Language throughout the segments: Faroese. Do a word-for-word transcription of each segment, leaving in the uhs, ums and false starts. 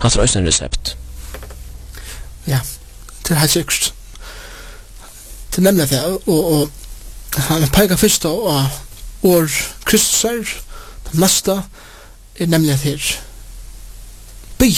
Han har også en recept. Ja, det er helt sikkert. Det er nemlig det, og, og han peker først av år Kristus er, det neste er nemlig her. By.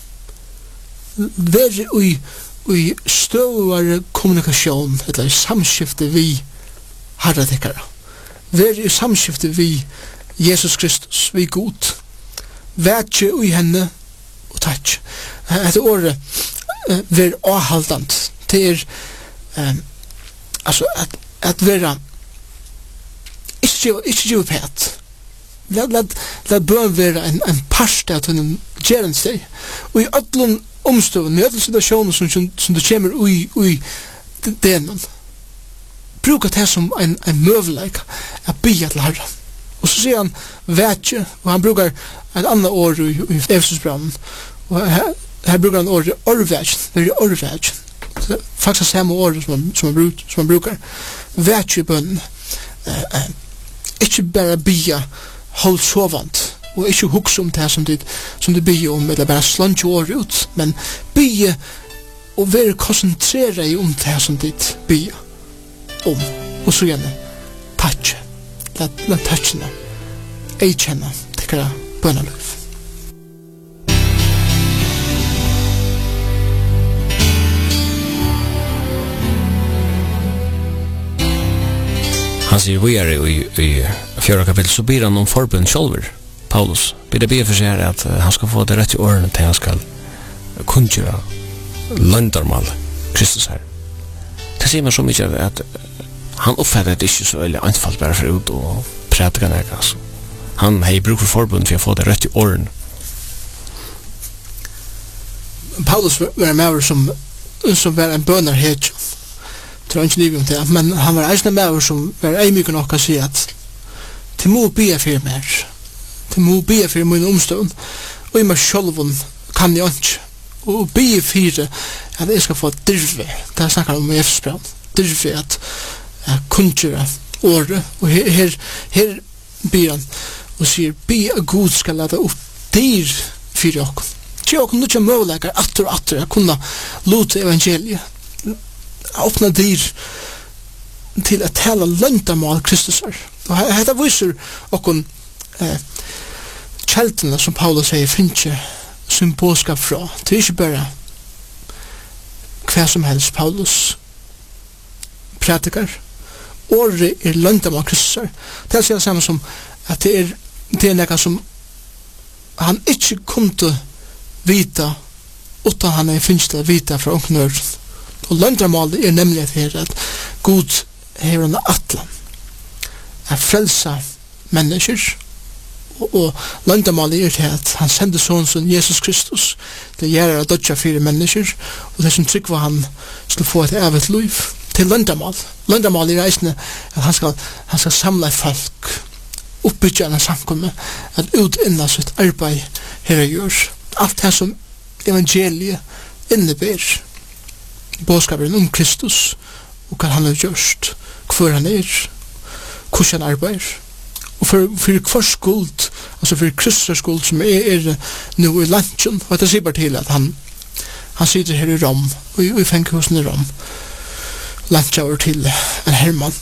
Vær i, i støvare kommunikasjon, eller i samskifte vi herre tekkere. Vær i samskifte vi Jesus Kristus, vi god. Vær ikke i henne og takk. Etter året vær avhaldant. Det er um, altså at, at være ikke, ikke give pæt. Lad, lad, lad bøn være en, en parst av den gjerens deg. Og i ødlom omstøven, i ødlom situasjoner som, som, som du kommer ui, ui denen, bruka det som en, en møveleg a bya til Herre. Og så sier han vetje, og han brukar et annet år i, i Efesusbrannen, og her, her brukar han året orvegen, det er orvegen. Faktisk samme år som han, som han, bruk, som han brukar. Vetje i bønnen. Uh, uh, ikke bare bya hold sovant, og ikke hukse om det som du, som du bya om, eller bare slantje året ut, men bya og være konsentrere om det som du bya om, og så gjerne touch. Let, let touchene ei kjenne tekkere bønneløv. Han sier vi er i, i fjøra kapittel, så ber han om forbund sjølver, Paulus. Ber det be for seg at han skal få det rett i årene til han skal kunngjøre løndarmal Kristus her. Det sier man så mye at han oppfatter det ikke så veldig anfalt bare for ut og prætika nærke, altså. Han har bruk for forbund for å få det rett i årene. Paulus var en maver som, som var en bønarhet, tror ikke livet om det, men han var eisne med som var ei mykje nok å si at til må bia for mer, til må bia for min omstånd, og i meg sjølven kan jeg ikke, og bia for at jeg skal få dyrve, det jeg snakker om i Efesbrevet, dyrve at jeg kunngjøre året, og her, her, her bia han og sier, bia god skal lade opp dyr for dere. Til dere nødja møleikar atter og atter, jeg kunne lute evangeliet, åpna dyr til at tala løntamal Kristus er. Og dette viser okkon eh, kjeltene som Paulus sier finnkje symbolskap fra. Det er ikke bare hva som helst Paulus prætikar. Året er løntamal Kristus er. Det er det samme som at det er det er nekka som han ikke kunne vita utan han er finnkje vita fra onknøren. Og løndramålet er nemlig at her at Gud hever en atlan er frelsa mennesker, og, og løndramålet er til at han sender sånn som Jesus Kristus til å gjøre dødja fire mennesker, og det som trygg var han skulle få et evet liv til løndramål. Løndramålet er reisende at han skal, han skal samle folk, oppbyggja en samkomme, at utinna sitt arbeid her gjør. Alt det som evangeliet innebærer, bådskaperen om Kristus, og hva han har gjort, hvor han er, hvordan han arbeider, og for, for hver skuld, altså for Kristus skuld, som er, er nå i lunchen, og det sier bare til at han, han sitter her i Rom, og i, i fenghusen i Rom, lunch over til en Herman,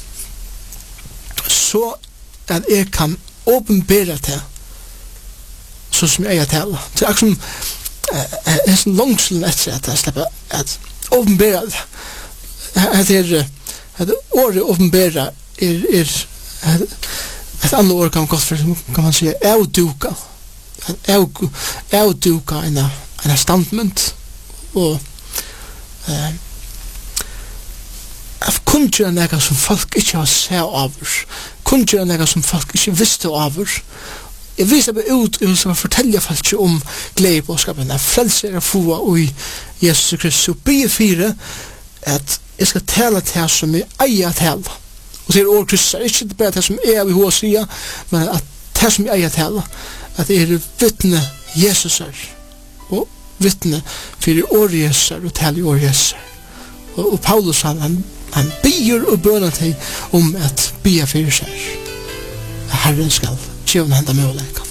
så at jeg kan åpenbære til, så som jeg er til. Det er akkurat som, jeg er sånn langselen etter at jeg slipper at åpenbæra det. At er, at året åpenbæra er, er, et annet år kan man godt for, kan man si, avduka, avduka en, en standment, og eh, at kunngjøre nega som folk ikke har sett over, kunngjøre nega som folk ikke visste over. Jeg viser meg ut og vil fortelle folk om glede på skapen, at frelser er få og i Jesus Kristus, og bygge fire at jeg skal tale til som jeg eier tale. Og det er år Kristus, er ikke bare til som jeg er i hva sier, men at til som jeg eier tale, at jeg er vittne Jesus er, og vittne for år Jesus er, og tale år Jesus er. Og, og Paulus han, han, han bygger og bønner til om at bygge fire seg. Herren skal kjøvne henda mulighet.